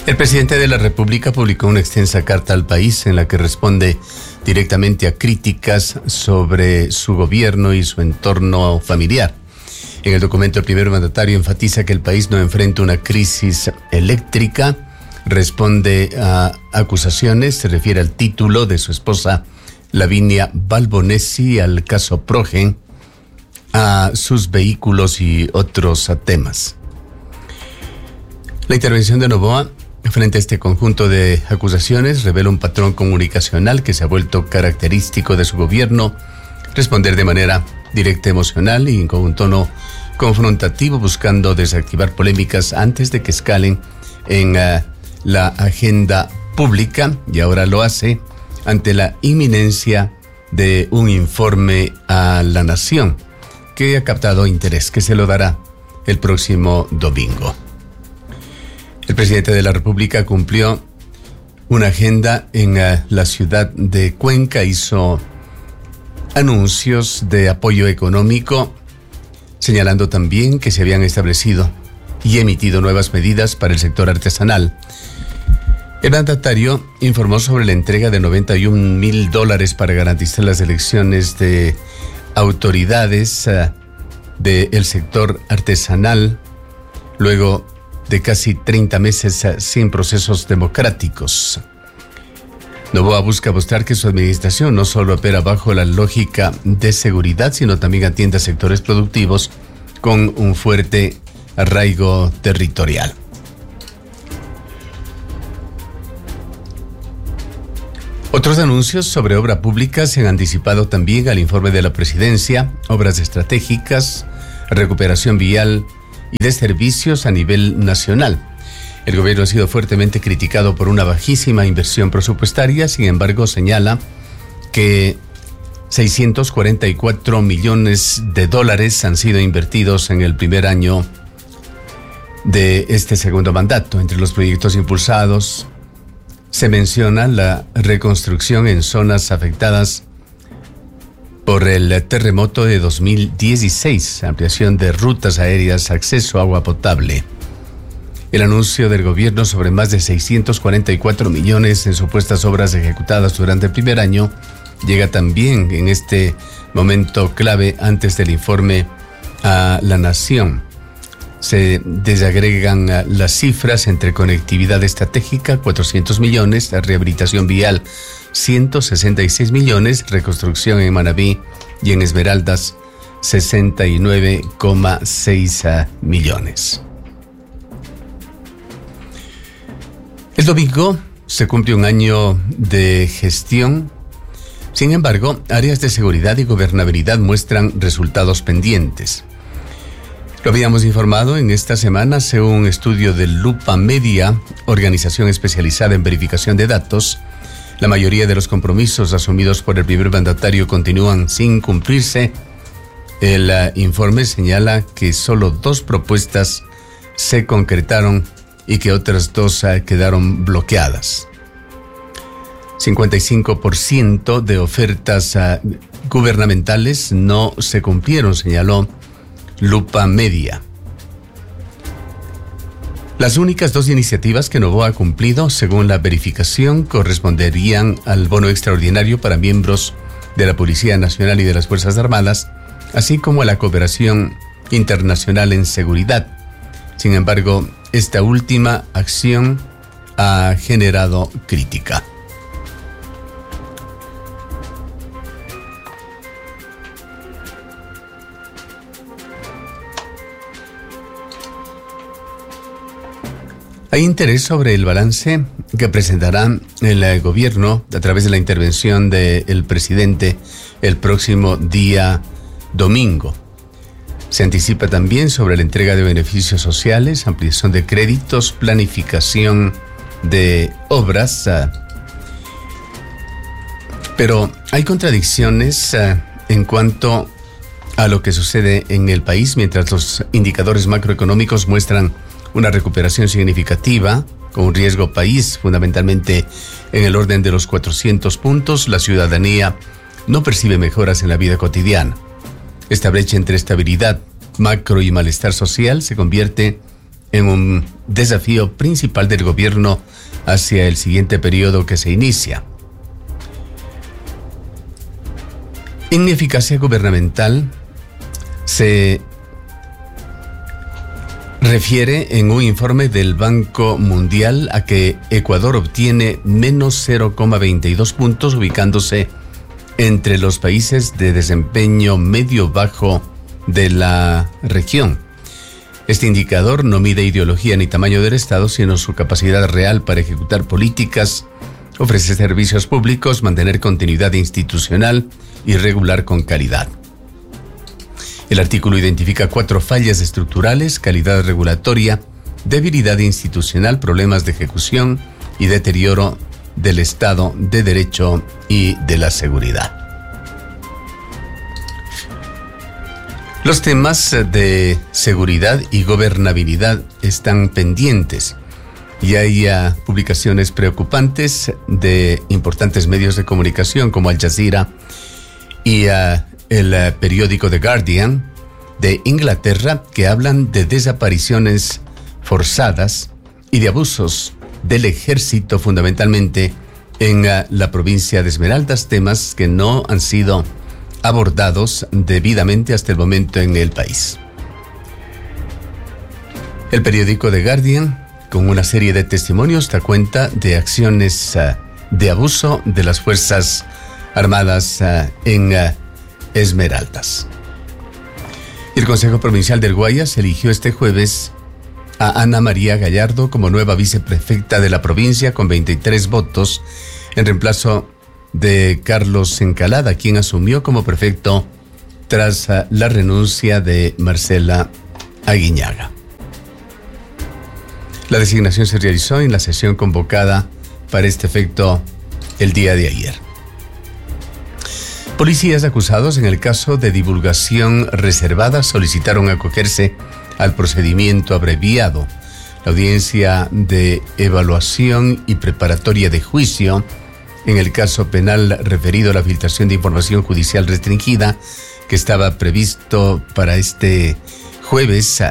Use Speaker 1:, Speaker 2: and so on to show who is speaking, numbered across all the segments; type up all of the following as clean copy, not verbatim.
Speaker 1: El presidente de la República publicó una extensa carta al país en la que responde directamente a críticas sobre su gobierno y su entorno familiar. En el documento, el primer mandatario enfatiza que el país no enfrenta una crisis eléctrica, responde a acusaciones, se refiere al título de su esposa Lavinia Balbonesi, al caso Progen, a sus vehículos y otros temas. La intervención de Noboa frente a este conjunto de acusaciones revela un patrón comunicacional que se ha vuelto característico de su gobierno: responder de manera directa, emocional y con un tono confrontativo, buscando desactivar polémicas antes de que escalen en la agenda pública, y ahora lo hace ante la inminencia de un informe a la nación que ha captado interés, que se lo dará el próximo domingo. El presidente de la República cumplió una agenda en la ciudad de Cuenca, hizo anuncios de apoyo económico, señalando también que se habían establecido y emitido nuevas medidas para el sector artesanal. El mandatario informó sobre la entrega de $91,000 para garantizar las elecciones de autoridades del sector artesanal, luego de casi 30 meses sin procesos democráticos. Noboa busca mostrar que su administración no solo opera bajo la lógica de seguridad, sino también atiende a sectores productivos con un fuerte arraigo territorial. Otros anuncios sobre obra pública se han anticipado también al informe de la presidencia: obras estratégicas, recuperación vial y de servicios a nivel nacional. El gobierno ha sido fuertemente criticado por una bajísima inversión presupuestaria. Sin embargo, señala que $644 millones han sido invertidos en el primer año de este segundo mandato. Entre los proyectos impulsados se menciona la reconstrucción en zonas afectadas por el terremoto de 2016, ampliación de rutas aéreas, acceso a agua potable. El anuncio del gobierno sobre más de 644 millones en supuestas obras ejecutadas durante el primer año llega también en este momento clave antes del informe a la nación. Se desagregan las cifras entre conectividad estratégica, 400 millones, rehabilitación vial, 166 millones, reconstrucción en Manabí y en Esmeraldas, 69,6 millones. El domingo se cumple un año de gestión. Sin embargo, áreas de seguridad y gobernabilidad muestran resultados pendientes. Lo habíamos informado en esta semana, según un estudio de Lupa Media, organización especializada en verificación de datos. La mayoría de los compromisos asumidos por el primer mandatario continúan sin cumplirse. El informe señala que solo 2 propuestas se concretaron y que otras 2 quedaron bloqueadas. 55% de ofertas gubernamentales no se cumplieron, señaló Lupa Media. Las únicas 2 iniciativas que Noboa ha cumplido, según la verificación, corresponderían al bono extraordinario para miembros de la Policía Nacional y de las Fuerzas Armadas, así como a la cooperación internacional en seguridad. Sin embargo, esta última acción ha generado crítica. Hay interés sobre el balance que presentará el gobierno a través de la intervención del presidente el próximo día domingo. Se anticipa también sobre la entrega de beneficios sociales, ampliación de créditos, planificación de obras. Pero hay contradicciones en cuanto a lo que sucede en el país. Mientras los indicadores macroeconómicos muestran una recuperación significativa, con un riesgo país fundamentalmente en el orden de los 400 puntos, la ciudadanía no percibe mejoras en la vida cotidiana. Esta brecha entre estabilidad macro y malestar social se convierte en un desafío principal del gobierno hacia el siguiente periodo que se inicia. Ineficacia gubernamental se refiere en un informe del Banco Mundial a que Ecuador obtiene menos 0,22 puntos, ubicándose entre los países de desempeño medio-bajo de la región. Este indicador no mide ideología ni tamaño del Estado, sino su capacidad real para ejecutar políticas, ofrecer servicios públicos, mantener continuidad institucional y regular con calidad. El artículo identifica 4 fallas estructurales: calidad regulatoria, debilidad institucional, problemas de ejecución y deterioro del Estado de Derecho y de la seguridad. Los temas de seguridad y gobernabilidad están pendientes y hay publicaciones preocupantes de importantes medios de comunicación como Al Jazeera y el periódico The Guardian de Inglaterra, que hablan de desapariciones forzadas y de abusos del ejército, fundamentalmente en la provincia de Esmeraldas, temas que no han sido abordados debidamente hasta el momento en el país. El periódico The Guardian, con una serie de testimonios, da cuenta de acciones de abuso de las Fuerzas Armadas en Esmeraldas. El Consejo Provincial del Guayas eligió este jueves a Ana María Gallardo como nueva viceprefecta de la provincia con 23 votos, en reemplazo de Carlos Encalada, quien asumió como prefecto tras la renuncia de Marcela Aguiñaga. La designación se realizó en la sesión convocada para este efecto el día de ayer. Policías acusados en el caso de divulgación reservada solicitaron acogerse al procedimiento abreviado. La audiencia de evaluación y preparatoria de juicio en el caso penal referido a la filtración de información judicial restringida, que estaba prevista para este jueves,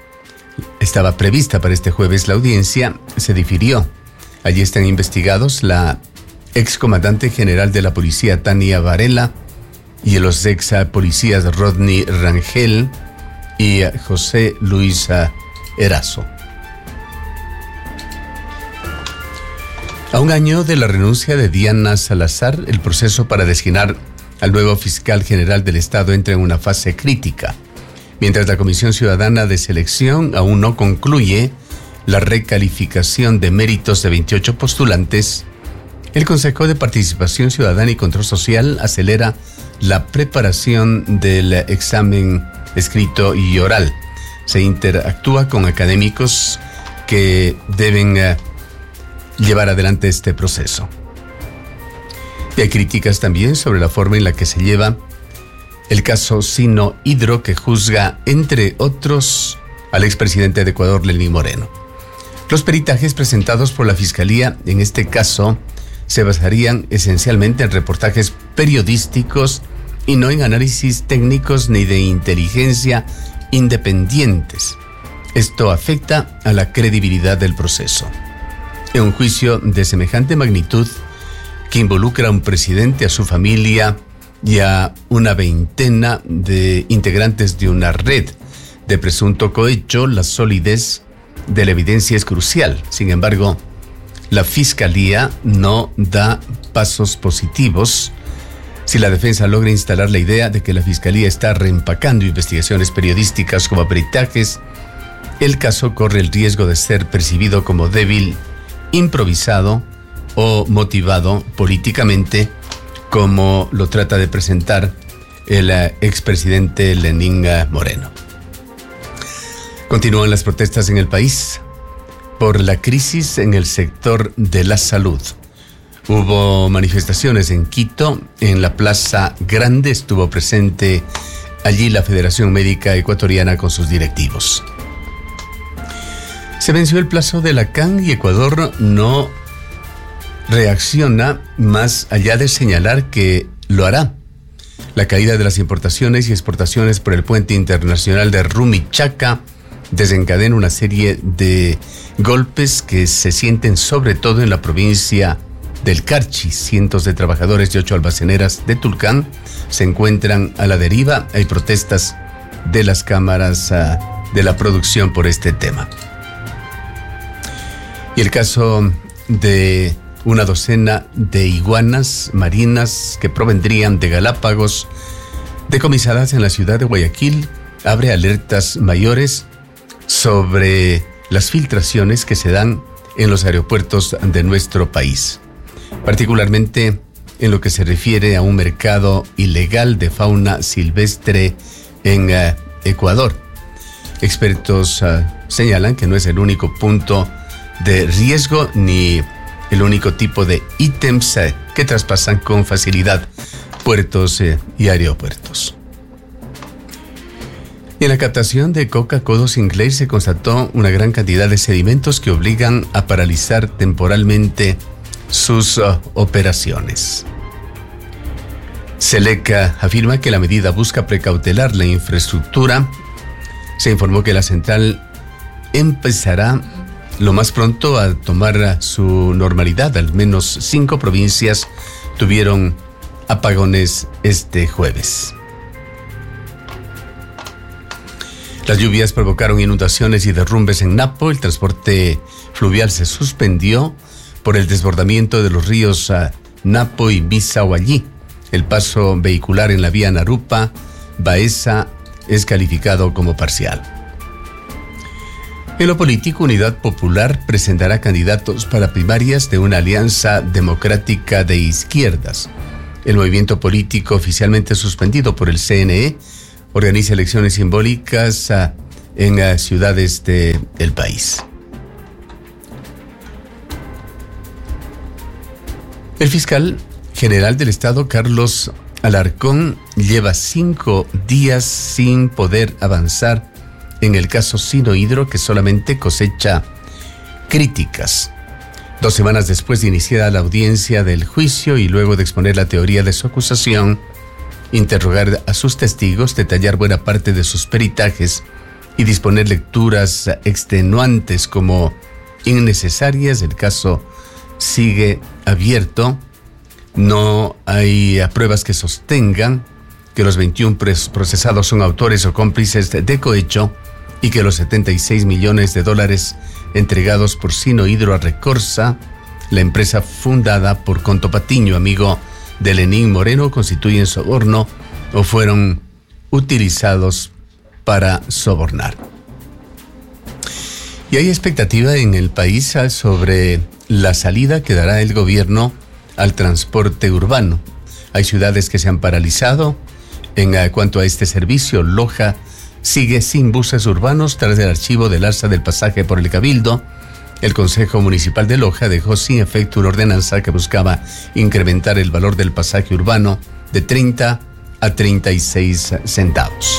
Speaker 1: la audiencia se difirió. Allí están investigados la excomandante general de la policía Tania Varela y los ex policías Rodney Rangel y José Luis Erazo. A un año de la renuncia de Diana Salazar, el proceso para designar al nuevo fiscal general del Estado entra en una fase crítica. Mientras la Comisión Ciudadana de Selección aún no concluye la recalificación de méritos de 28 postulantes, el Consejo de Participación Ciudadana y Control Social acelera la preparación del examen escrito y oral. Se interactúa con académicos que deben llevar adelante este proceso. Y hay críticas también sobre la forma en la que se lleva el caso Sino Hidro, que juzga, entre otros, al expresidente de Ecuador, Lenín Moreno. Los peritajes presentados por la Fiscalía en este caso se basarían esencialmente en reportajes periodísticos y no en análisis técnicos ni de inteligencia independientes. Esto afecta a la credibilidad del proceso. En un juicio de semejante magnitud, que involucra a un presidente, a su familia y a una veintena de integrantes de una red de presunto cohecho, la solidez de la evidencia es crucial. Sin embargo, la Fiscalía no da pasos positivos. Si la defensa logra instalar la idea de que la Fiscalía está reempacando investigaciones periodísticas como peritajes, el caso corre el riesgo de ser percibido como débil, improvisado o motivado políticamente, como lo trata de presentar el expresidente Lenín Moreno. Continúan las protestas en el país por la crisis en el sector de la salud. Hubo manifestaciones en Quito, en la Plaza Grande estuvo presente allí la Federación Médica Ecuatoriana con sus directivos. Se venció el plazo de la CAN y Ecuador no reacciona más allá de señalar que lo hará. La caída de las importaciones y exportaciones por el puente internacional de Rumichaca desencadena una serie de golpes que se sienten sobre todo en la provincia del Carchi. Cientos de trabajadores de 8 almaceneras de Tulcán se encuentran a la deriva. Hay protestas de las cámaras de la producción por este tema. Y el caso de una docena de iguanas marinas que provendrían de Galápagos, decomisadas en la ciudad de Guayaquil, abre alertas mayores sobre las filtraciones que se dan en los aeropuertos de nuestro país, particularmente en lo que se refiere a un mercado ilegal de fauna silvestre en Ecuador. Expertos señalan que no es el único punto de riesgo ni el único tipo de ítems que traspasan con facilidad puertos y aeropuertos. Y en la captación de Coca-Cola Sinclair se constató una gran cantidad de sedimentos que obligan a paralizar temporalmente sus operaciones. Seleca afirma que la medida busca precautelar la infraestructura. Se informó que la central empezará lo más pronto a tomar su normalidad. Al menos 5 provincias tuvieron apagones este jueves. Las lluvias provocaron inundaciones y derrumbes en Napo. El transporte fluvial se suspendió por el desbordamiento de los ríos Napo y Misahuallí. El paso vehicular en la vía Narupa-Baeza es calificado como parcial. En lo político, Unidad Popular presentará candidatos para primarias de una alianza democrática de izquierdas. El movimiento político, oficialmente suspendido por el CNE, organiza elecciones simbólicas en ciudades del país. El fiscal general del Estado, Carlos Alarcón, lleva 5 días sin poder avanzar en el caso Sinohidro, que solamente cosecha críticas. 2 semanas después de iniciada la audiencia del juicio y luego de exponer la teoría de su acusación, interrogar a sus testigos, detallar buena parte de sus peritajes y disponer lecturas extenuantes como innecesarias, el caso sigue abierto. No hay pruebas que sostengan que los 21 procesados son autores o cómplices de cohecho y que los 76 millones de dólares entregados por Sinohidro a Recorsa, la empresa fundada por Conto Patiño, amigo de Lenín Moreno, constituyen soborno o fueron utilizados para sobornar. Y hay expectativa en el país sobre la salida que dará el gobierno al transporte urbano. Hay ciudades que se han paralizado. En cuanto a este servicio, Loja sigue sin buses urbanos tras el archivo del alza del pasaje por el Cabildo. El Consejo Municipal de Loja dejó sin efecto una ordenanza que buscaba incrementar el valor del pasaje urbano de 30 a 36 centavos.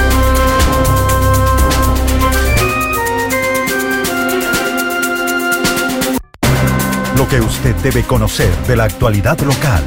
Speaker 2: Lo que usted debe conocer de la actualidad local.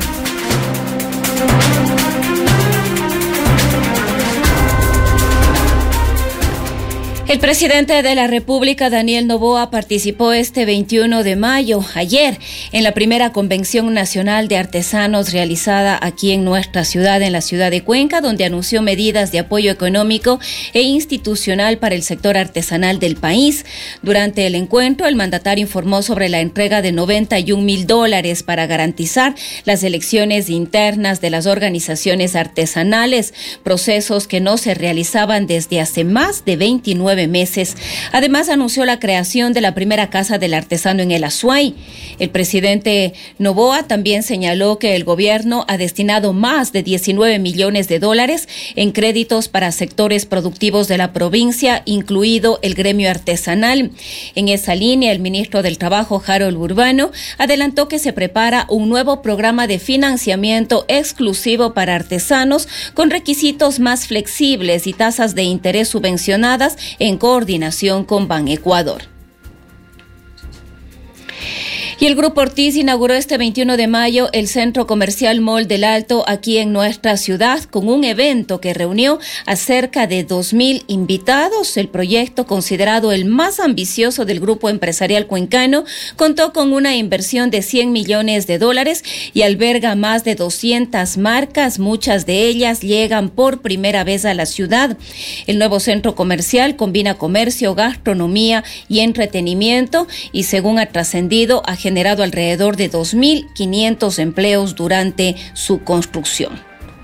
Speaker 3: El presidente de la República, Daniel Noboa, participó este 21 de mayo, ayer, en la primera Convención Nacional de Artesanos realizada aquí en nuestra ciudad, en la ciudad de Cuenca, donde anunció medidas de apoyo económico e institucional para el sector artesanal del país. Durante el encuentro, el mandatario informó sobre la entrega de $91,000 para garantizar las elecciones internas de las organizaciones artesanales, procesos que no se realizaban desde hace más de 29 meses. Además, anunció la creación de la primera Casa del Artesano en el Azuay. El presidente Noboa también señaló que el gobierno ha destinado más de $19 millones en créditos para sectores productivos de la provincia, incluido el gremio artesanal. En esa línea, el ministro del Trabajo, Harold Urbano, adelantó que se prepara un nuevo programa de financiamiento exclusivo para artesanos con requisitos más flexibles y tasas de interés subvencionadas en coordinación con Banecuador. Y el Grupo Ortiz inauguró este 21 de mayo el Centro Comercial Mall del Alto aquí en nuestra ciudad con un evento que reunió a cerca de 2,000 invitados. El proyecto, considerado el más ambicioso del grupo empresarial cuencano, contó con una inversión de $100 millones y alberga más de 200 marcas. Muchas de ellas llegan por primera vez a la ciudad. El nuevo centro comercial combina comercio, gastronomía y entretenimiento y, según ha trascendido, ha generado alrededor de 2,500 empleos durante su construcción.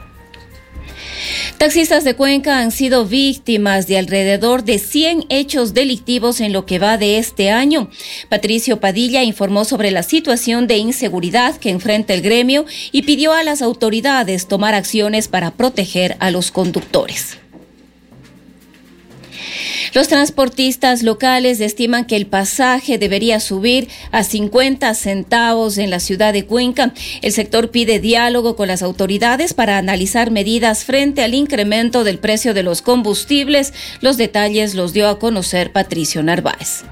Speaker 3: Taxistas de Cuenca han sido víctimas de alrededor de 100 hechos delictivos en lo que va de este año. Patricio Padilla informó sobre la situación de inseguridad que enfrenta el gremio y pidió a las autoridades tomar acciones para proteger a los conductores. Los transportistas locales estiman que el pasaje debería subir a 50 centavos en la ciudad de Cuenca. El sector pide diálogo con las autoridades para analizar medidas frente al incremento del precio de los combustibles. Los detalles los dio a conocer Patricio Narváez.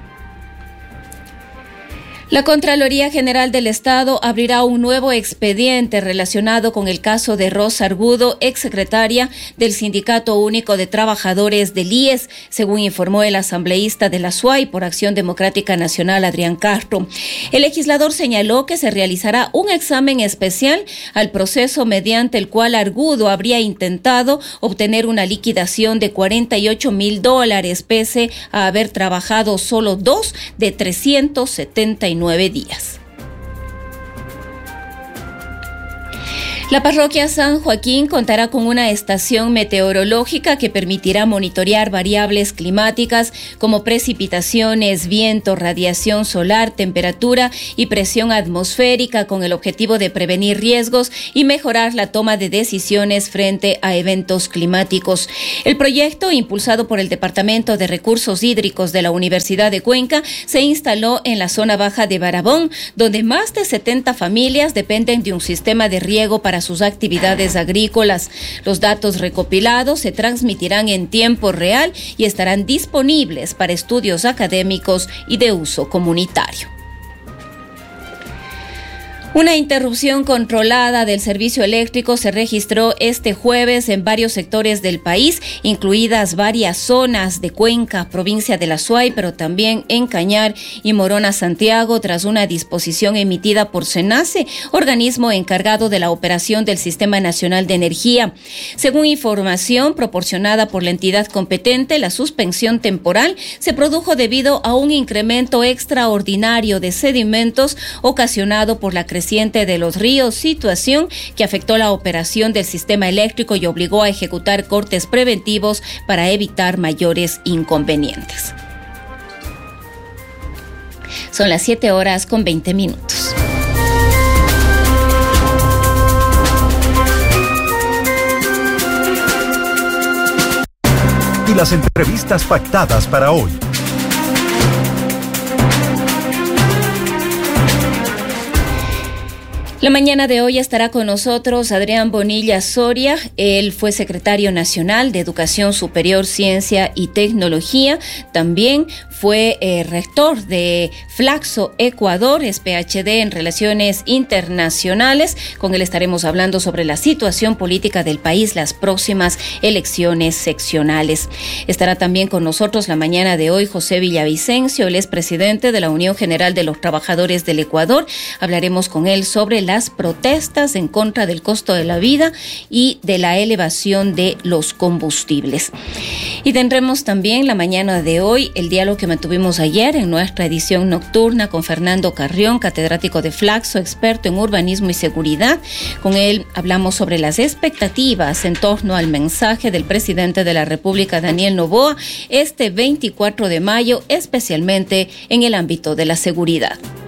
Speaker 3: La Contraloría General del Estado abrirá un nuevo expediente relacionado con el caso de Rosa Argudo, exsecretaria del Sindicato Único de Trabajadores del IES, según informó el asambleísta de la SUAY por Acción Democrática Nacional, Adrián Castro. El legislador señaló que se realizará un examen especial al proceso mediante el cual Argudo habría intentado obtener una liquidación de $48,000, pese a haber trabajado solo 2 de 379 días. La parroquia San Joaquín contará con una estación meteorológica que permitirá monitorear variables climáticas como precipitaciones, viento, radiación solar, temperatura y presión atmosférica, con el objetivo de prevenir riesgos y mejorar la toma de decisiones frente a eventos climáticos. El proyecto, impulsado por el Departamento de Recursos Hídricos de la Universidad de Cuenca, se instaló en la zona baja de Barabón, donde más de 70 familias dependen de un sistema de riego para sus actividades agrícolas. Los datos recopilados se transmitirán en tiempo real y estarán disponibles para estudios académicos y de uso comunitario. Una interrupción controlada del servicio eléctrico se registró este jueves en varios sectores del país, incluidas varias zonas de Cuenca, provincia de la SUAY, pero también en Cañar y Morona, Santiago, tras una disposición emitida por SENACE, organismo encargado de la operación del Sistema Nacional de Energía. Según información proporcionada por la entidad competente, la suspensión temporal se produjo debido a un incremento extraordinario de sedimentos ocasionado por la creciente de los ríos, situación que afectó la operación del sistema eléctrico y obligó a ejecutar cortes preventivos para evitar mayores inconvenientes. Son las 7:20.
Speaker 2: Y las entrevistas pactadas para hoy.
Speaker 3: La mañana de hoy estará con nosotros Adrián Bonilla Soria. Él fue secretario nacional de Educación Superior, Ciencia y Tecnología. También fue rector de Flaxo Ecuador, es PhD en Relaciones Internacionales. Con él estaremos hablando sobre la situación política del país, las próximas elecciones seccionales. Estará también con nosotros la mañana de hoy José Villavicencio. Él es presidente de la Unión General de los Trabajadores del Ecuador. Hablaremos con él sobre las protestas en contra del costo de la vida y de la elevación de los combustibles. Y tendremos también la mañana de hoy el diálogo que mantuvimos ayer en nuestra edición nocturna con Fernando Carrión, catedrático de Flaxo, experto en urbanismo y seguridad. Con él hablamos sobre las expectativas en torno al mensaje del presidente de la República, Daniel Noboa, este 24 de mayo, especialmente en el ámbito de la seguridad.